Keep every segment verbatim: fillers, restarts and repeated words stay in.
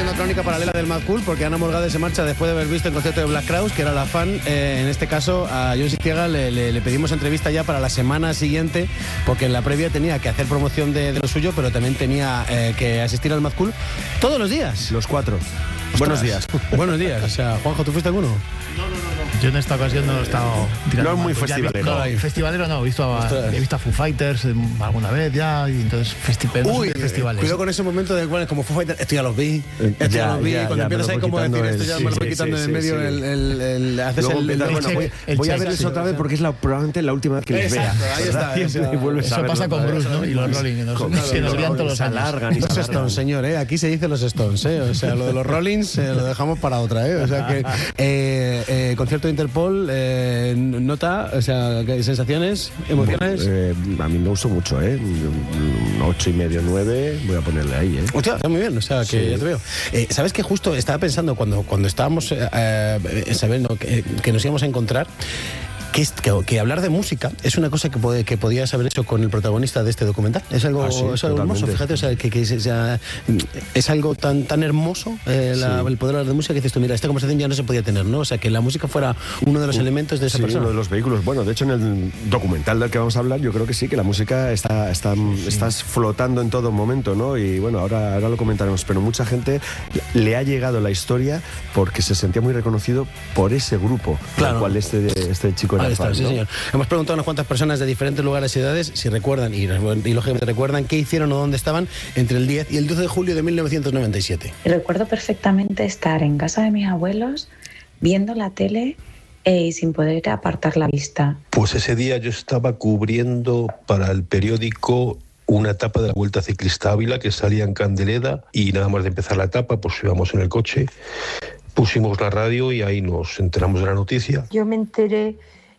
una crónica paralela del Mad Cool, porque Ana Morgade se marcha después de haber visto el concierto de Black Crowes, que era la fan. Eh, en este caso, a Jon Sistiaga le, le, le pedimos entrevista ya para la semana siguiente, porque en la previa tenía que hacer promoción de, de lo suyo, pero también tenía eh, que asistir al Mad Cool todos los días. Los cuatro. Ostras. Buenos días. Buenos días. O sea, Juanjo, ¿tú fuiste alguno? No, no, no, no. Yo en esta ocasión no he estado tirando. No es muy mal. festivalero. No, Ay. festivalero no, he visto, a, he visto a Foo Fighters alguna vez ya, y entonces festi- Uy, festivales. cuidado con ese momento de cual, como Foo Fighters, esto ya los vi, esto ya, Ya, los vi, ya, cuando ya, empiezas me ahí lo como voy decir, quitando esto ya el- me lo sí, voy sí, quitando sí, de en sí, medio, sí. el, el, el, haces Luego el, el, empiezas, bueno, el- voy, el voy a check, verles sí, otra vez porque es la, probablemente la última vez que les vea. Exacto, ahí está, ¿verdad? o sea, Y vuelves a Eso verlo pasa otra con vez. Bruce, ¿no? Y los Rolling, que nos, Claro, se nos claro, lían todos los se años. alargan y se Los alargan. Stones, señor, ¿eh? Aquí se dice los Stones, ¿eh? O sea, lo de los Rollins eh, lo dejamos para otra, ¿eh? O sea que, eh, eh, concierto de Interpol, eh, nota, o sea, ¿qué sensaciones, emociones? Eh, a mí me gustó mucho, ¿eh? Un ocho y medio, nueve, voy a ponerle ahí, ¿eh? Hostia, está muy bien, o sea, que Sí. ya te veo. Eh, ¿Sabes que justo estaba pensando cuando, cuando estábamos eh, eh, sabiendo que, que nos íbamos a encontrar? Que, es- que, que hablar de música es una cosa que, puede, que podías haber hecho con el protagonista de este documental. Es algo, Ah, sí, es algo hermoso, totalmente. fíjate, o sea, que, que es, o sea, es algo tan, tan hermoso eh, la- Sí. el poder hablar de música que dices tú, mira, esta conversación ya no se podía tener, ¿no? O sea, que la música fuera uno de los elementos de esa Sí, persona. uno de los vehículos. Bueno, de hecho, en el documental del que vamos a hablar, yo creo que sí, que la música está, está, estás flotando en todo momento, ¿no? Y bueno, ahora, ahora lo comentaremos, pero mucha gente le ha llegado la historia porque se sentía muy reconocido por ese grupo, Claro. al cual este, este chico era Ahí está, fan, sí, ¿no? señor. Hemos preguntado a unas cuantas personas de diferentes lugares y edades si recuerdan, y, y lógicamente recuerdan, qué hicieron o dónde estaban entre el diez y el doce de julio de mil novecientos noventa y siete. Recuerdo perfectamente estar en casa de mis abuelos viendo la tele eh, y sin poder apartar la vista. Pues ese día yo estaba cubriendo para el periódico una etapa de la Vuelta Ciclista Ávila que salía en Candeleda, y nada más de empezar la etapa pues íbamos en el coche, pusimos la radio y ahí nos enteramos de la noticia. Yo me enteré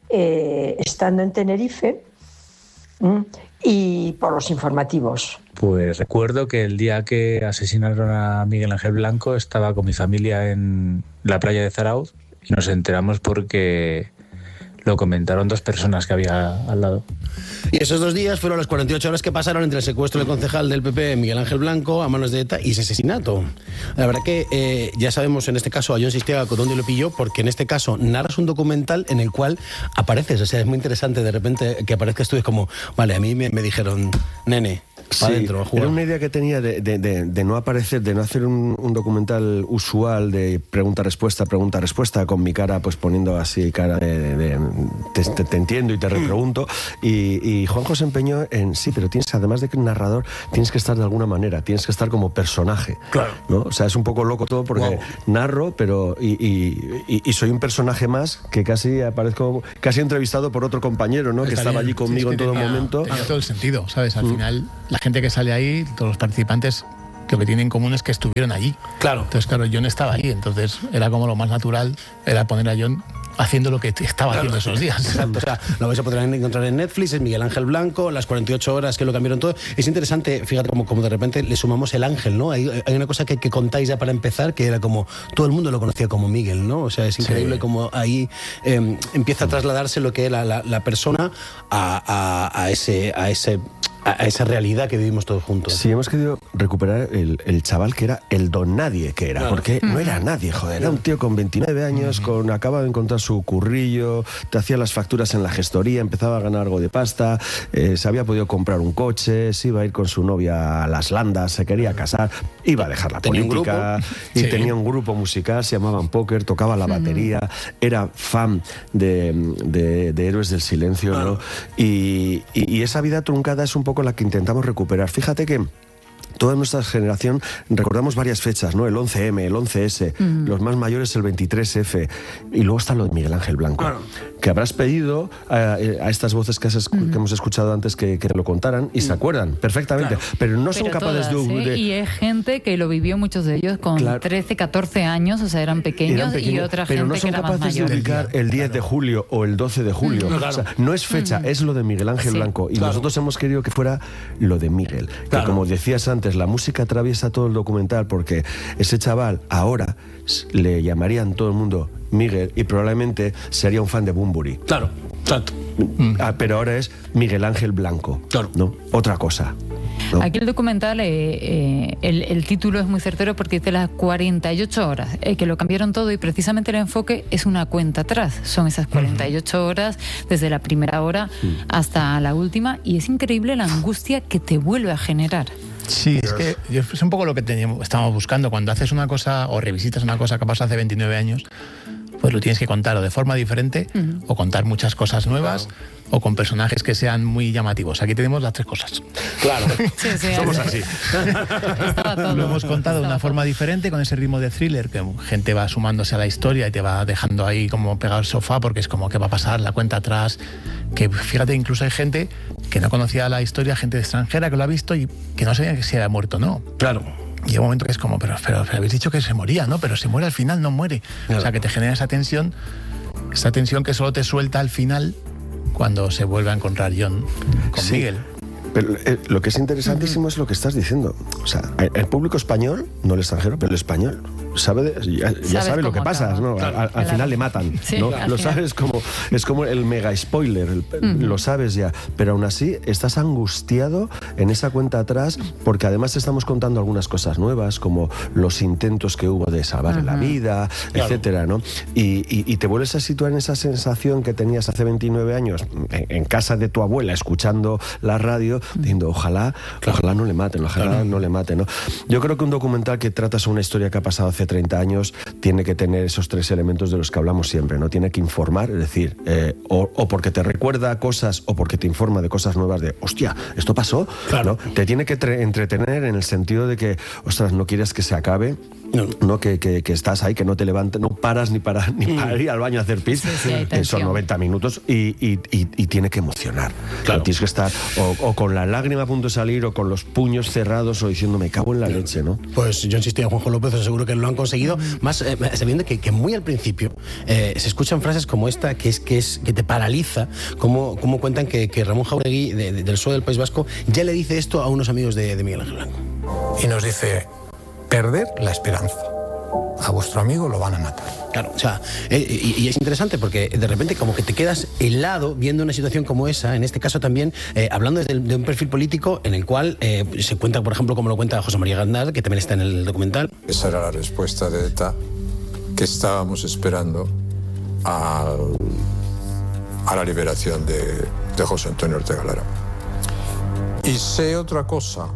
eh, estando en Tenerife ¿m? y por los informativos. Pues recuerdo que el día que asesinaron a Miguel Ángel Blanco estaba con mi familia en la playa de Zarauz y nos enteramos porque lo comentaron dos personas que había al lado. Y esos dos días fueron las cuarenta y ocho horas que pasaron entre el secuestro del concejal del P P, Miguel Ángel Blanco, a manos de ETA, y ese asesinato. La verdad que eh, ya sabemos en este caso a Jon Sistiaga con dónde lo pilló, porque en este caso narras un documental en el cual apareces. O sea, es muy interesante de repente que aparezcas tú. Es como, vale, a mí me, me dijeron, nene, para Sí, adentro, a jugar. era una idea que tenía de, de- de- de no aparecer, de no hacer un, un documental usual de pregunta-respuesta, pregunta-respuesta, con mi cara pues poniendo así cara de, de- de- te, te- te entiendo y te repregunto. Y, y Juanjo se empeñó en, sí, pero tienes, además de que un narrador, tienes que estar de alguna manera, tienes que estar como personaje. Claro. ¿No? O sea, es un poco loco todo porque Wow. narro, pero y, y- y- y soy un personaje más que casi aparezco, casi entrevistado por otro compañero, ¿no? Que Está estaba bien. allí conmigo Sí, en es que todo tenía- momento. Tenía todo el sentido, ¿sabes? Al final, la gente que sale ahí, todos los participantes, lo que tienen en común es que estuvieron allí. Claro. Entonces, claro, John estaba ahí, entonces era como lo más natural, era poner a John haciendo lo que estaba haciendo esos días. Exacto, o sea, lo vais a poder encontrar en Netflix, es Miguel Ángel Blanco, las cuarenta y ocho horas que lo cambiaron todo. Es interesante, fíjate, como, como de repente le sumamos el ángel, ¿no? Hay, hay una cosa que, que contáis ya para empezar, que era como, todo el mundo lo conocía como Miguel, ¿no? O sea, es increíble Sí. como ahí eh, empieza a trasladarse lo que era la, la persona a, a, a ese... A ese a esa realidad que vivimos todos juntos. Sí, hemos querido recuperar el, el chaval que era el don nadie que era, Claro. porque no era nadie, joder, era un tío con veintinueve años, con acaba de encontrar su currillo, te hacía las facturas en la gestoría, empezaba a ganar algo de pasta, eh, se había podido comprar un coche, se iba a ir con su novia a las Landas, se quería casar, iba a dejar la Tenía un política grupo. y Sí. tenía un grupo musical, se llamaban Póker, tocaba la batería, era fan de, de- de Héroes del Silencio, ¿no? Y, y- y esa vida truncada es un poco la que intentamos recuperar. Fíjate que toda nuestra generación recordamos varias fechas, ¿no? El once eme, el once ese, los más mayores el veintitrés efe, y luego está lo de Miguel Ángel Blanco, Claro. que habrás pedido a, a estas voces que, has escu- que hemos escuchado antes que, que lo contaran y se acuerdan perfectamente, pero no son Pero capaces todas, de, ¿eh? de- Y es gente que lo vivió, muchos de ellos con Claro. trece, catorce años, o sea, eran pequeños, Eran y pequeños, otra pero gente no son que era más capaces de mayor. ubicar el diez de julio o el doce de julio. Mm, claro. O sea, no es fecha, es lo de Miguel Ángel Sí. Blanco. Y Claro. nosotros hemos querido que fuera lo de Miguel. Que Claro. como decías antes, la música atraviesa todo el documental porque ese chaval ahora s- le llamarían todo el mundo Miguel y probablemente sería un fan de Bunbury. Claro, exacto. Ah, pero ahora es Miguel Ángel Blanco. Claro. ¿No? Otra cosa. ¿no? Aquí el documental, eh, eh, el, el título es muy certero porque dice las cuarenta y ocho horas, eh, que lo cambiaron todo y precisamente el enfoque es una cuenta atrás. Son esas cuarenta y ocho horas desde la primera hora hasta la última y es increíble la angustia que te vuelve a generar. Sí, es que es un poco lo que teníamos, estábamos buscando. Cuando haces una cosa o revisitas una cosa que pasó hace veintinueve años, pues lo tienes que contar o de forma diferente uh-huh. o contar muchas cosas nuevas claro. o con personajes que sean muy llamativos. Aquí tenemos las tres cosas. Claro, sí, sí, somos así. Lo hemos contado de una forma diferente, con ese ritmo de thriller, que gente va sumándose a la historia y te va dejando ahí como pegado al sofá porque es como que va a pasar la cuenta atrás. Que fíjate, incluso hay gente que no conocía la historia, gente extranjera que lo ha visto y que no sabía que si era muerto o no. Claro. Y hay un momento que es como, pero, pero, pero habéis dicho que se moría, ¿no? Pero se muere al final, no muere. Claro. O sea, que te genera esa tensión, esa tensión que solo te suelta al final cuando se vuelve a encontrar John con sí. Miguel. Pero eh, lo que es interesantísimo uh-huh. es lo que estás diciendo. O sea, el público español, no el extranjero, pero el español, sabe de, ya, ya sabe lo que pasa, ¿no? Claro, al, al final le matan, sí, ¿no? Lo sabes como, es como el mega spoiler, el, uh-huh. lo sabes ya. Pero aún así estás angustiado en esa cuenta atrás porque además estamos contando algunas cosas nuevas, como los intentos que hubo de salvar uh-huh. la vida, claro. etcétera, ¿no? Y, y, y te vuelves a situar en esa sensación que tenías hace veintinueve años en, en casa de tu abuela, escuchando la radio, diciendo, ojalá, claro. ojalá no le maten, ojalá claro. no le maten, ¿no? Yo creo que un documental que trata sobre una historia que ha pasado hace treinta años tiene que tener esos tres elementos de los que hablamos siempre, ¿no? Tiene que informar, es decir, eh, o, o porque te recuerda cosas o porque te informa de cosas nuevas de, hostia, ¿esto pasó? Claro. ¿No? Te tiene que tre- entretener en el sentido de que, ostras, no quieres que se acabe, no, no que, que, que estás ahí, que no te levantes, no paras ni para, ni para ir al baño a hacer pis, sí, sí, eh, son noventa minutos y, y, y, y tiene que emocionar. Claro. Tienes que estar o, o con la lágrima a punto de salir o con los puños cerrados o diciendo, me cago en la leche, ¿no? Pues yo insistí a Juanjo López, seguro que lo han conseguido, más eh, sabiendo que, que muy al principio eh, se escuchan frases como esta que es que es que te paraliza, como, como cuentan que, que Ramón Jauregui de, de, del P S O E del País Vasco ya le dice esto a unos amigos de, de Miguel Ángel Blanco. Y nos dice, perder la esperanza. A vuestro amigo lo van a matar. Claro, o sea, eh, y, y es interesante porque de repente como que te quedas helado viendo una situación como esa, en este caso también, eh, hablando desde el, de un perfil político en el cual eh, se cuenta, por ejemplo, como lo cuenta José María Gandar, que también está en el documental. Esa era la respuesta de ETA que estábamos esperando al, a la liberación de, de José Antonio Ortega Lara. Y sé otra cosa,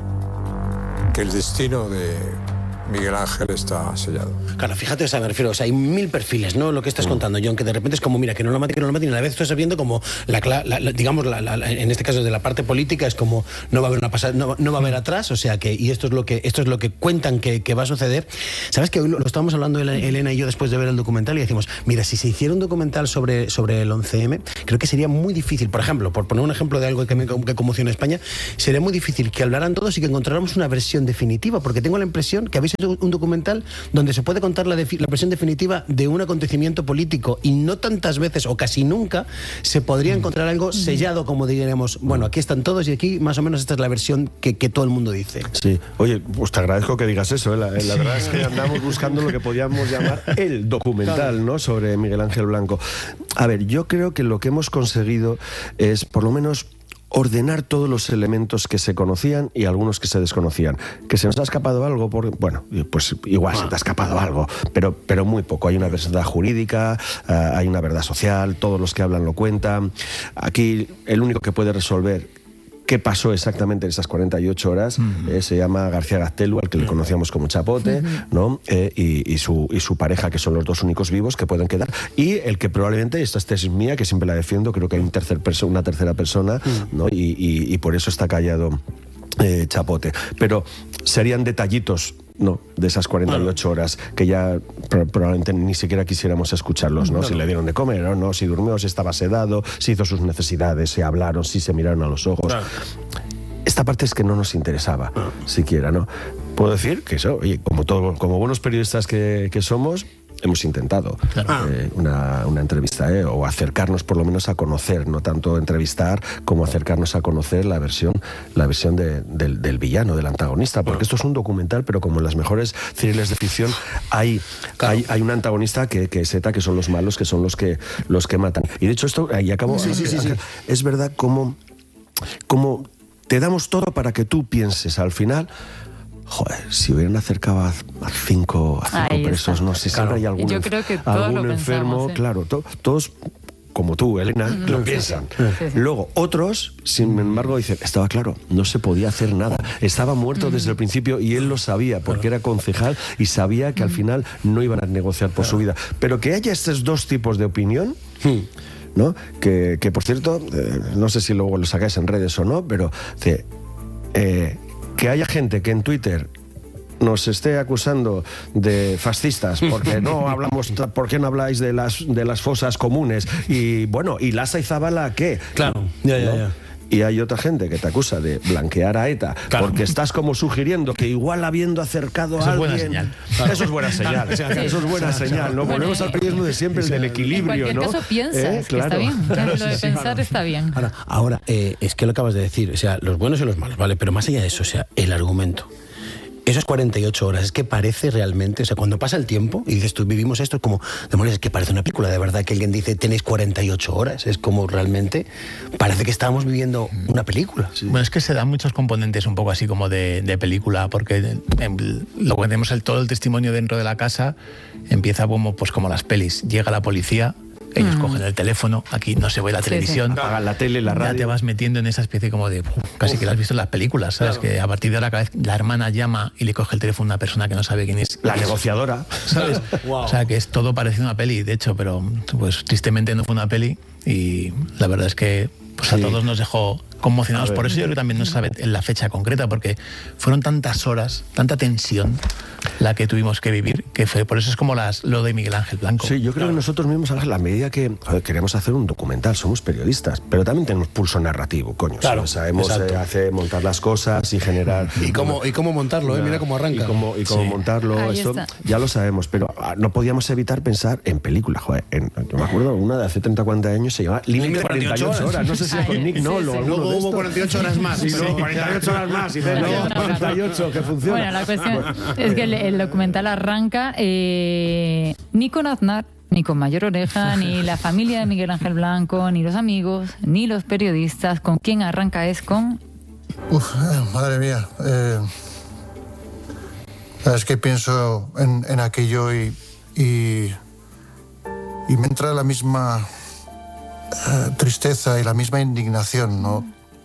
que el destino de Miguel Ángel está sellado. Claro, fíjate, o sea, me refiero, o sea, hay mil perfiles, ¿no? Lo que estás mm. contando, John, que de repente es como, mira, que no lo maten, que no lo maten, y a la vez estás viendo como, la, la, la digamos, la, la, la, en este caso de la parte política, es como, no va a haber una pasada, no, no va a haber atrás, o sea, que, y esto es lo que, esto es lo que cuentan que, que va a suceder. ¿Sabes que hoy lo, lo estábamos hablando Elena y yo después de ver el documental y decimos, mira, si se hiciera un documental sobre, sobre el once eme, creo que sería muy difícil, por ejemplo, por poner un ejemplo de algo que, me, que conmociona a España, sería muy difícil que hablaran todos y que encontráramos una versión definitiva, porque tengo la impresión que habéis hecho un documental donde se puede contar la, defi- la versión definitiva de un acontecimiento político y no tantas veces o casi nunca se podría encontrar algo sellado como diríamos, bueno, aquí están todos y aquí más o menos esta es la versión que, que todo el mundo dice. Sí, oye, pues te agradezco que digas eso, ¿eh? la, la sí. verdad es que andamos buscando lo que podríamos llamar el documental, ¿no? Sobre Miguel Ángel Blanco. A ver, yo creo que lo que hemos conseguido es por lo menos ordenar todos los elementos que se conocían y algunos que se desconocían. Que se nos ha escapado algo, por, bueno, pues igual ah. se te ha escapado algo, pero, pero muy poco. Hay una verdad jurídica, uh, hay una verdad social, todos los que hablan lo cuentan. Aquí el único que puede resolver qué pasó exactamente en esas cuarenta y ocho horas, uh-huh. eh, se llama García Gaztelu, al que le conocíamos como Chapote, uh-huh. ¿no? Eh, y, y, su, y su pareja, que son los dos únicos vivos que pueden quedar. Y el que probablemente, esta es tesis mía, que siempre la defiendo, creo que hay un tercer perso- una tercera persona, uh-huh. ¿no? y, y, y por eso está callado eh, Chapote. Pero serían detallitos, no, de esas cuarenta y ocho horas que ya pro- probablemente ni siquiera quisiéramos escucharlos, ¿no? Claro. Si le dieron de comer o no, si durmió, si estaba sedado, si hizo sus necesidades, si hablaron, si se miraron a los ojos. Claro. Esta parte es que no nos interesaba, ah. siquiera, ¿no? Puedo decir que eso, oye, como, todo, como buenos periodistas que, que somos, hemos intentado claro. eh, una, una entrevista, eh, o acercarnos por lo menos a conocer, no tanto entrevistar como acercarnos a conocer la versión, la versión de, del, del villano, del antagonista, porque esto es un documental, pero como en las mejores thrillers de ficción hay, claro. hay, hay un antagonista que, que es ETA, que son los malos, que son los que, los que matan. Y de hecho esto, ahí acabo, sí, sí, sí, sí. es verdad como... como te damos todo para que tú pienses al final. Joder, si hubieran acercado a, a cinco, a cinco presos, está. no sé si claro. hay algún, Yo creo que todos algún lo enfermo, pensamos, ¿eh? claro, to, todos como tú, Elena, mm, lo sí, piensan. Sí, sí, sí. Luego, otros, sin embargo, dicen, estaba claro, no se podía hacer nada. Estaba muerto mm. desde el principio y él lo sabía, porque claro. era concejal y sabía que mm. al final no iban a negociar por claro. su vida. Pero que haya estos dos tipos de opinión... Mm. ¿no? Que, que, por cierto, eh, no sé si luego lo sacáis en redes o no, pero eh, eh, que haya gente que en Twitter nos esté acusando de fascistas porque no hablamos, ¿por qué no habláis de las de las fosas comunes? Y bueno, ¿y Lasa y Zabala qué? Claro, ya, ya, ¿no? ya. Y hay otra gente que te acusa de blanquear a ETA claro. porque estás como sugiriendo que igual habiendo acercado eso a alguien... Es buena señal. Claro. Eso es buena señal. Sí. Eso es buena sí. señal, ¿no? Bueno, volvemos al periodismo de siempre, el del equilibrio, en ¿no? En cualquier caso piensas ¿Eh? que claro. está bien. Claro, lo de sí, pensar claro. está bien. Ahora, ahora eh, es que lo acabas de decir, o sea, los buenos y los malos, ¿vale? Pero más allá de eso, o sea, el argumento... Esas cuarenta y ocho horas, es que parece realmente, o sea, cuando pasa el tiempo y dices tú, vivimos esto, es como, demonios, es que parece una película, de verdad, que alguien dice, tenéis cuarenta y ocho horas, es como realmente, parece que estábamos viviendo una película. Sí. Bueno, es que se dan muchos componentes un poco así como de, de película, porque en, lo que tenemos el, todo el testimonio dentro de la casa empieza como, pues como las pelis, llega la policía, ellos mm. cogen el teléfono, aquí no se ve la sí, televisión, sí. apagan la tele, la radio. Ya te vas metiendo en esa especie como de, uf, casi uf. que lo has visto en las películas, ¿sabes? Claro. Que a partir de ahora cada vez la hermana llama y le coge el teléfono a una persona que no sabe quién es. La negociadora, ¿sabes? Wow. O sea, que es todo parecido a una peli, de hecho, pero pues tristemente no fue una peli y la verdad es que pues, sí. a todos nos dejó conmocionados. Por eso yo creo que también no se sabe en la fecha concreta, porque fueron tantas horas, tanta tensión la que tuvimos que vivir, que fue, por eso es como las, lo de Miguel Ángel Blanco. Sí, yo creo claro. que nosotros mismos, a la medida que joder, queremos hacer un documental, somos periodistas, pero también tenemos pulso narrativo, coño. Claro, sabemos eh, hacer, montar las cosas y generar... Y cómo, y cómo montarlo, eh, mira cómo arranca. Y cómo, y cómo sí. montarlo, eso ya lo sabemos, pero no podíamos evitar pensar en películas. Joder, en, yo me acuerdo, una de hace treinta, cuarenta años se llamaba Límite cuarenta y ocho horas. No sé si es con Nick Nolo o alguno Luego hubo cuarenta y ocho horas más. Sí, no, cuarenta y ocho horas más. Y luego cuarenta y ocho, que funciona. Bueno, la cuestión es que el, el documental arranca eh, ni con Aznar, ni con Mayor Oreja, ni la familia de Miguel Ángel Blanco, ni los amigos, ni los periodistas. ¿Con quién arranca? Es con... Uf, eh, madre mía. Eh, es que pienso en, en aquello y, y, y me entra la misma eh, tristeza y la misma indignación, ¿no?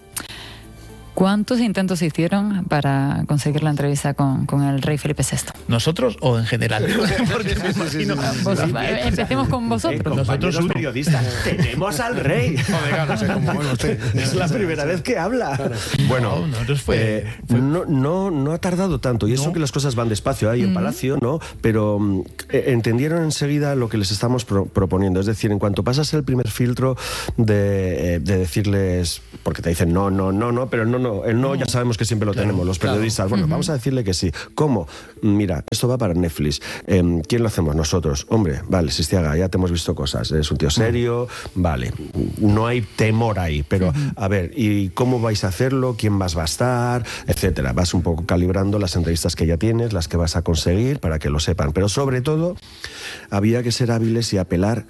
¿Cuántos intentos se hicieron para conseguir la entrevista con, con el rey Felipe sexto? ¿Nosotros o en general? Porque me imagino... Vos, empecemos con vosotros. Eh, nosotros somos periodistas. Tenemos al rey. Joder, no sé cómo, bueno, usted, es la primera vez que habla. Claro. Bueno, no, no, fue, eh, fue... No, no, no ha tardado tanto. Y eso ¿no? que las cosas van despacio ahí mm. en Palacio, ¿no? Pero eh, entendieron enseguida lo que les estamos pro proponiendo. Es decir, en cuanto pasas el primer filtro de, eh, de decirles, porque te dicen no, no, no, no, pero no, no, el no, no. ya sabemos que siempre lo claro, tenemos los periodistas. Claro. Bueno, uh-huh. vamos a decirle que sí. ¿Cómo? Mira, esto va para Netflix. Eh, ¿Quién lo hacemos? Nosotros. Hombre, vale, Sistiaga, ya te hemos visto cosas. Es un tío serio, uh-huh. vale. No hay temor ahí, pero uh-huh. a ver, ¿y cómo vais a hacerlo? ¿Quién más va a estar? Etcétera. Vas un poco calibrando las entrevistas que ya tienes, las que vas a conseguir, para que lo sepan. Pero sobre todo, había que ser hábiles y apelar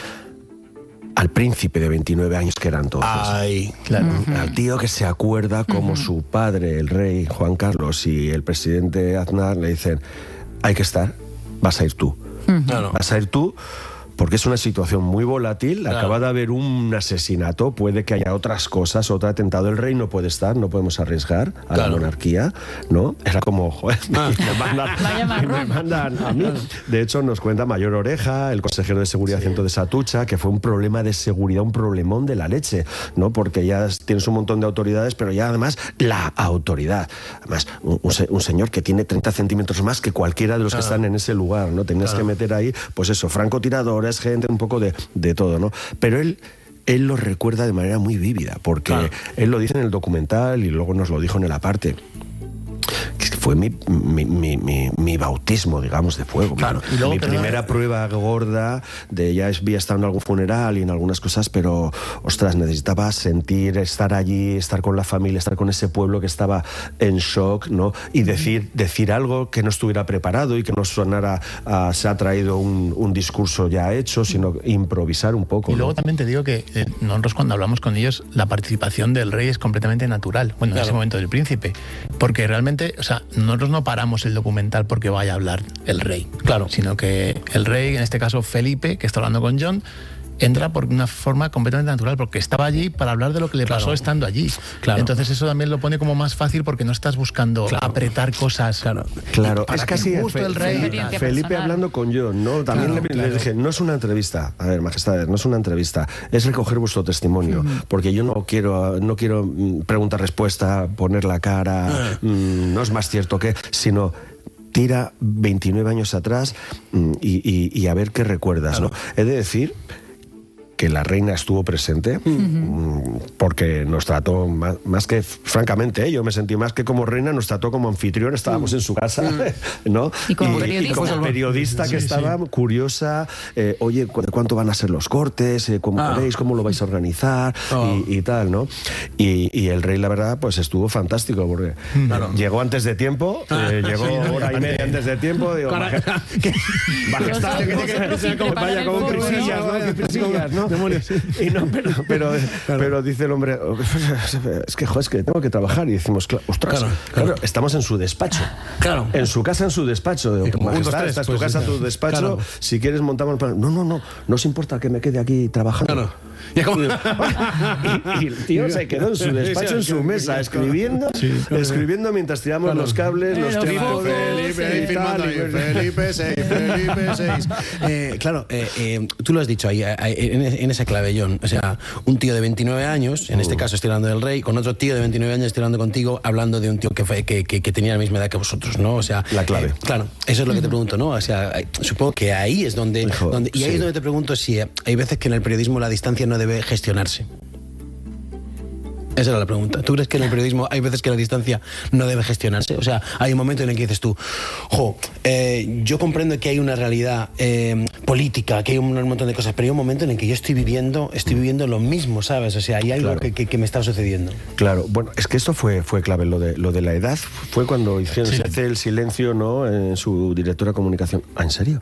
al príncipe de veintinueve años que era entonces. Ay, claro. Uh-huh. Al tío que se acuerda como uh-huh. su padre, el rey Juan Carlos, y el presidente Aznar le dicen, hay que estar, vas a ir tú. Uh-huh. Claro. Vas a ir tú, porque es una situación muy volátil, claro. acaba de haber un asesinato, puede que haya otras cosas, otro atentado, el rey no puede estar, no podemos arriesgar a claro. la monarquía, ¿no? Era como, joder, ah. me, mandan, me mandan a mí. De hecho, nos cuenta Mayor Oreja, el consejero de seguridad sí. de Atucha, que fue un problema de seguridad, un problemón de la leche, ¿no? Porque ya tienes un montón de autoridades, pero ya además la autoridad. Además, un, un señor que tiene treinta centímetros más que cualquiera de los claro. que están en ese lugar, ¿no? Tenías claro. que meter ahí, pues eso, francotirador, es gente, un poco de, de todo, ¿no? Pero él, él lo recuerda de manera muy vívida, porque claro. él lo dice en el documental y luego nos lo dijo en el aparte. fue mi, mi, mi, mi, mi bautismo, digamos, de fuego. Claro. Mi, Y luego mi te- primera prueba gorda de ya había estado en algún funeral y en algunas cosas, pero, ostras, necesitaba sentir, estar allí, estar con la familia, estar con ese pueblo que estaba en shock, ¿no? Y decir, decir algo que no estuviera preparado y que no sonara a, se ha traído un, un discurso ya hecho, sino improvisar un poco. Y luego ¿no? también te digo que eh, nosotros cuando hablamos con ellos, la participación del rey es completamente natural. Bueno, Claro. en ese momento del príncipe. Porque realmente, o sea, nosotros no paramos el documental porque vaya a hablar el rey. Claro. Sino que el rey, en este caso Felipe, que está hablando con John, entra por una forma completamente natural, porque estaba allí para hablar de lo que le Claro. pasó estando allí. Claro. Entonces eso también lo pone como más fácil porque no estás buscando Claro. apretar cosas. Claro. Claro, para es que casi justo Fe- el rey- Felipe, Experiencia Felipe personal. hablando con John, ¿no? También Claro, le, le claro. dije, no es una entrevista, a ver, majestades, no es una entrevista, es recoger vuestro testimonio, porque yo no quiero, no quiero mm, pregunta-respuesta, poner la cara, mm, no es más cierto que, sino tira veintinueve años atrás mm, y, y- y a ver qué recuerdas, ¿no? He de decir que la reina estuvo presente, mm, porque nos trató más, más que, francamente, ¿eh? yo me sentí más que como reina, nos trató como anfitrión, estábamos en su casa, ¿no? Y como periodista. como periodista que Sí, estaba curiosa, eh, oye, ¿cu- ¿cuánto van a ser los cortes? Eh, ¿Cómo Ah. queréis? ¿Cómo lo vais a organizar? Oh. Y, y tal, ¿no? Y, y el rey, la verdad, pues estuvo fantástico, porque Claro. llegó antes de tiempo, eh, llegó Sí, no, hora y media antes de tiempo, digo, Cara- "Maje- ¿Qué? majestad, que tiene que Vosotros sin como preparar vaya el con foro, prisillas, ¿no? ¿no? Qué prisillas, ¿no? Demonios. Y no, pero, pero, pero dice el hombre, es que, joder, es que tengo que trabajar. Y decimos, "Cla- ostras, Claro, claro, claro. estamos en su despacho. Claro. En su casa, en su despacho. Digo, Y como un, dos, majestad, tres, esta es pues, tu casa, claro. tu despacho. Claro. Si quieres montamos el plan. No, no, no, no os importa que me quede aquí trabajando. Claro. Y es como- Y, y el tío se quedó en su despacho, en su mesa, escribiendo, escribiendo mientras tiramos los cables, los Pero tiempos. Felipe, y firmando tal, ahí, y- Felipe seis, Felipe seis. Eh, claro, eh, eh, tú lo has dicho ahí, eh, en, en ese clavellón. O sea, un tío de veintinueve años, en este caso estoy hablando del rey, con otro tío de veintinueve años estoy hablando contigo, hablando de un tío que, fue, que, que, que tenía la misma edad que vosotros, ¿no? O sea, La clave. eh, claro, eso es lo que te pregunto, ¿no? O sea, eh, supongo que ahí es donde... Hijo, donde y ahí sí. es donde te pregunto si eh, hay veces que en el periodismo la distancia no debe gestionarse. Esa era la pregunta. ¿Tú crees que en el periodismo hay veces que la distancia no debe gestionarse? O sea, hay un momento en el que dices tú, jo, eh, yo comprendo que hay una realidad eh, política, que hay un montón de cosas, pero hay un momento en el que yo estoy viviendo, estoy viviendo lo mismo, ¿sabes? O sea, hay algo Claro. que, que- que me está sucediendo. Claro, bueno, es que esto fue, fue clave, lo de, lo de la edad fue cuando hicieron, Sí. se hace el silencio, ¿no? En su directora de comunicación. ¿Ah, en serio?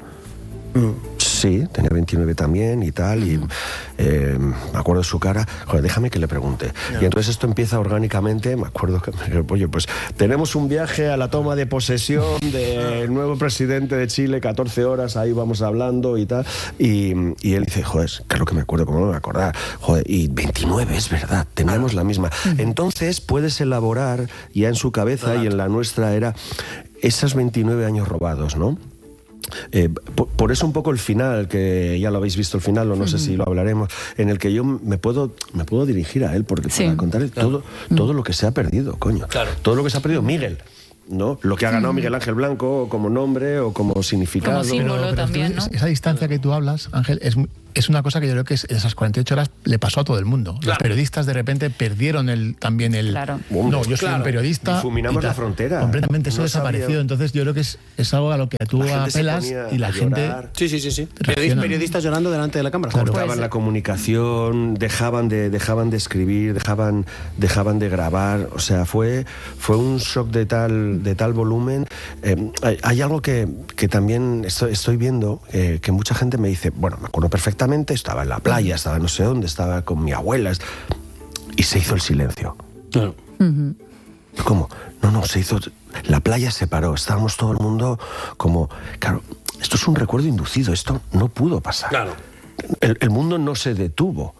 Sí, tenía veintinueve también y tal, y eh, me acuerdo de su cara. Joder, déjame que le pregunte. Y entonces esto empieza orgánicamente, me acuerdo que, oye, pues tenemos un viaje a la toma de posesión del nuevo presidente de Chile, catorce horas, ahí vamos hablando y tal. Y, y él dice, joder, claro que me acuerdo, ¿cómo no me voy a acordar? Joder, y veintinueve, es verdad, teníamos la misma. Entonces puedes elaborar ya en su cabeza y en la nuestra era esos veintinueve años robados, ¿no? Eh, por, por eso un poco el final, que ya lo habéis visto el final, o no sé si lo hablaremos, en el que yo me puedo, me puedo dirigir a él porque Sí. para contarle todo, todo lo que se ha perdido, coño. Claro. Todo lo que se ha perdido Miguel, ¿no? Lo que ha ganado Miguel Ángel Blanco como nombre o como significado. Como símbolo también, tú- ¿no? Esa distancia que tú hablas, Ángel, es, mu- es una cosa que yo creo que es- esas cuarenta y ocho horas le pasó a todo el mundo. Los periodistas de repente perdieron el, también el... Claro. No, yo soy Claro. un periodista... Difuminamos y tal. la frontera. Completamente, eso No desapareció. sabía- Entonces yo creo que es, es algo a lo que tú La gente se apelas ponía y la a gente... llorar. Sí, sí, sí, sí. Reaccionan. Periodistas llorando delante de la cámara. Claro. Cortaban Pues, la comunicación, dejaban de, dejaban de escribir, dejaban, dejaban de grabar. O sea, fue, fue un shock de tal, de tal volumen. Eh, hay, hay algo que, que también estoy, estoy viendo, eh, que mucha gente me dice, bueno, me acuerdo perfectamente, estaba en la playa, estaba no sé dónde, estaba con mi abuela, y se hizo el silencio. Claro. ¿Cómo? No, no, se hizo... La playa se paró, estábamos todo el mundo como... Claro, esto es un recuerdo inducido, esto no pudo pasar. Claro. El, el mundo no se detuvo.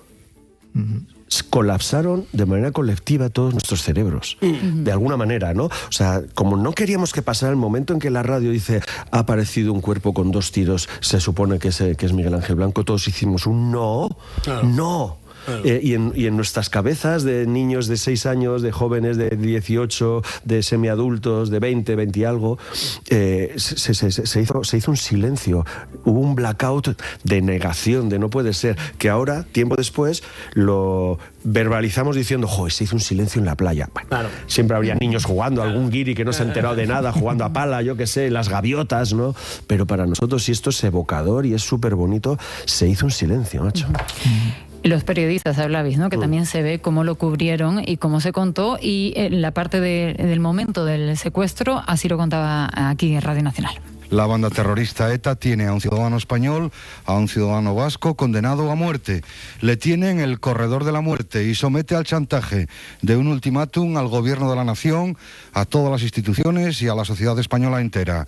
Colapsaron de manera colectiva todos nuestros cerebros, de alguna manera, ¿no? O sea, como no queríamos que pasara el momento en que la radio dice ha aparecido un cuerpo con dos tiros, se supone que es, que es Miguel Ángel Blanco, todos hicimos un no, Claro. no. Eh, y, en, y en nuestras cabezas de niños de seis años, de jóvenes de dieciocho, de semiadultos, de veinte, veinte y algo, eh, se, se, se, se, hizo, se hizo un silencio. Hubo un blackout de negación, de no puede ser, que ahora, tiempo después, lo verbalizamos diciendo, joder, se hizo un silencio en la playa. Bueno, claro. Siempre habría niños jugando, algún guiri que no se ha enterado de nada, jugando a pala, yo qué sé, las gaviotas, ¿no? Pero para nosotros, si esto es evocador y es súper bonito, se hizo un silencio, macho. Y los periodistas hablabais, ¿no? Que mm. también se ve cómo lo cubrieron y cómo se contó, y en la parte de, del momento del secuestro, así lo contaba aquí en Radio Nacional. La banda terrorista ETA tiene a un ciudadano español, a un ciudadano vasco condenado a muerte. Le tiene en el corredor de la muerte y somete al chantaje de un ultimátum al gobierno de la nación, a todas las instituciones y a la sociedad española entera.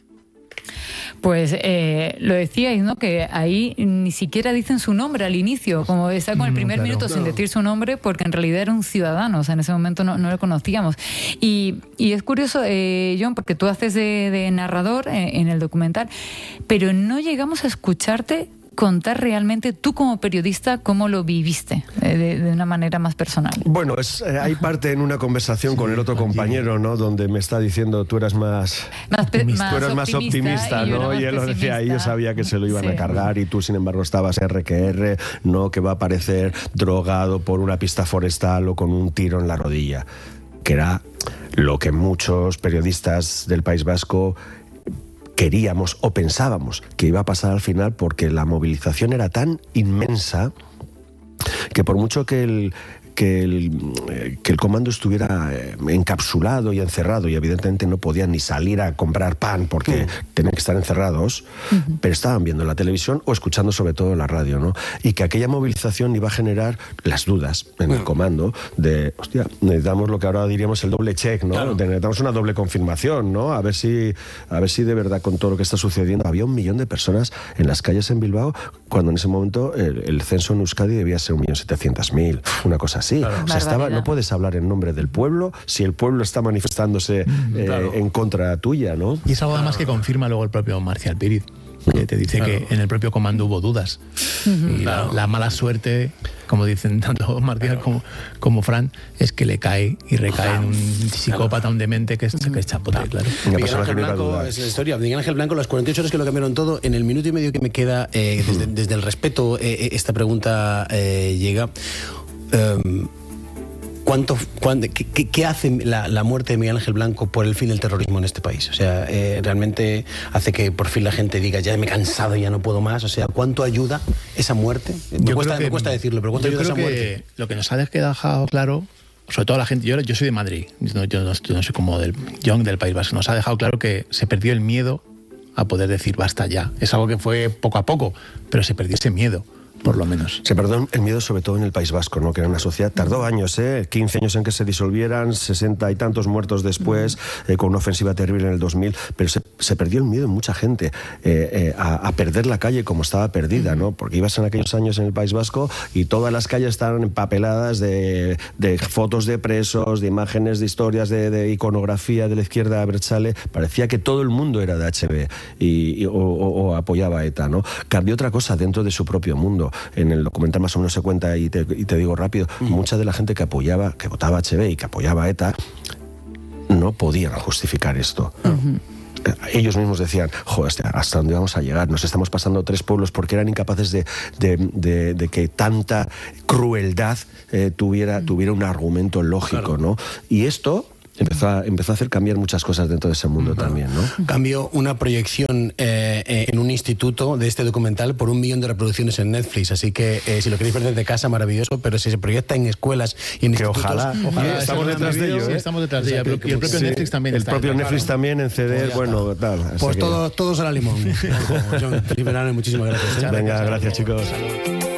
Pues eh, lo decíais, ¿no? Que ahí ni siquiera dicen su nombre al inicio, como está con el primer no, claro, minuto no. sin decir su nombre, porque en realidad era un ciudadano, o sea, en ese momento no, no lo conocíamos. Y, y es curioso, eh, John, porque tú haces de, de narrador eh, en el documental, pero no llegamos a escucharte contar realmente tú como periodista cómo lo viviste eh, de, de una manera más personal. Bueno, es, eh, hay parte en una conversación sí, con el otro compañero, ¿no? Donde me está diciendo tú eras más, más, pe- tú más eras más optimista, optimista ¿no? Y, y él lo decía, y yo sabía que se lo iban sí. a cargar y tú sin embargo estabas R que R, no que va a aparecer drogado por una pista forestal o con un tiro en la rodilla, que era lo que muchos periodistas del País Vasco queríamos o pensábamos que iba a pasar al final, porque la movilización era tan inmensa que por mucho que el que el, que el comando estuviera encapsulado y encerrado, y evidentemente no podían ni salir a comprar pan porque uh. tenían que estar encerrados, uh-huh. pero estaban viendo la televisión o escuchando sobre todo la radio, ¿no? Y que aquella movilización iba a generar las dudas en uh. el comando de, hostia, necesitamos lo que ahora diríamos el doble check, ¿no? Claro. Necesitamos una doble confirmación, ¿no? A ver si, a ver si de verdad con todo lo que está sucediendo. Había un millón de personas en las calles en Bilbao, cuando en ese momento el, el censo en Euskadi debía ser un millón setecientos mil, una cosa así. Claro. O sea, estaba, no puedes hablar en nombre del pueblo si el pueblo está manifestándose eh, claro. en contra tuya, ¿no? Y es algo además que confirma luego el propio Marcial Píriz, que te dice claro. que en el propio comando hubo dudas. Uh-huh. Y claro. la, la mala suerte, como dicen tanto Marcial claro. como, como Fran, es que le cae y recae en un psicópata, claro. un demente que es, que es chapote, claro. Miguel Ángel Blanco, es la historia. Miguel Ángel Blanco, las cuarenta y ocho horas que lo cambiaron todo. En el minuto y medio que me queda, eh, desde, desde el respeto, eh, esta pregunta eh, llega. Um, ¿Cuánto, cuánto, qué, ¿Qué hace la, la muerte de Miguel Ángel Blanco por el fin del terrorismo en este país? O sea, eh, realmente hace que por fin la gente diga, ya me he cansado, ya no puedo más. O sea, ¿cuánto ayuda esa muerte? Me, cuesta, que, me cuesta decirlo, pero ¿cuánto ayuda esa muerte? Lo que nos ha dejado claro, sobre todo la gente, yo, yo soy de Madrid, yo, yo, no, yo no soy como del Young del País Vasco, nos ha dejado claro que se perdió el miedo a poder decir basta ya. Es algo que fue poco a poco, pero se perdió ese miedo. Por lo menos. Se perdió el miedo sobre todo en el País Vasco, ¿no? Que era una sociedad, tardó años, ¿eh? quince años en que se disolvieran, sesenta y tantos muertos después, eh, con una ofensiva terrible en el dos mil, pero se, se perdió el miedo en mucha gente eh, eh, a, a perder la calle como estaba perdida, ¿no? Porque ibas en aquellos años en el País Vasco y todas las calles estaban empapeladas de, de fotos de presos, de imágenes, de historias, de, de iconografía de la izquierda abertzale. Parecía que todo el mundo era de H B y, y, o, o, o apoyaba a ETA, ¿no? Cambió otra cosa dentro de su propio mundo. En el documental más o menos se cuenta, y te, y te digo rápido, mm. mucha de la gente que apoyaba, que votaba H B y que apoyaba a ETA, no podían justificar esto. Uh-huh. Ellos mismos decían, joder, ¿hasta dónde vamos a llegar? Nos estamos pasando tres pueblos, porque eran incapaces de, de, de, de que tanta crueldad eh, tuviera, tuviera un argumento lógico, claro. ¿no? Y esto Empezó a, empezó a hacer cambiar muchas cosas dentro de ese mundo claro. también, ¿no? Cambió una proyección eh, eh, en un instituto de este documental por un millón de reproducciones en Netflix, así que eh, si lo queréis ver desde casa, maravilloso, pero si se proyecta en escuelas y en que institutos... Ojalá, ojalá. Estamos detrás de ello, ¿eh? Estamos detrás de ella, y el propio sí, Netflix también El está propio ahí, Netflix claro. también en C D, pues bueno, tal. Pues todo, todos a la limón. John, feliz verano y muchísimas gracias. ¿eh? Venga, gracias, chicos. Salud.